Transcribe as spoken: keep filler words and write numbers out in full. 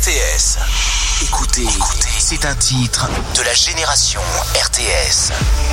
T S. Écoutez, écoutez, c'est un titre de la génération R T S.